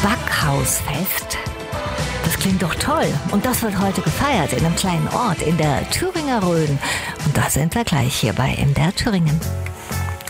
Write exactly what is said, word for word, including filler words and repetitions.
Backhausfest. Das klingt doch toll. Und das wird heute gefeiert in einem kleinen Ort in der Thüringer Rhön. Und da sind wir gleich hier bei M D R Thüringen.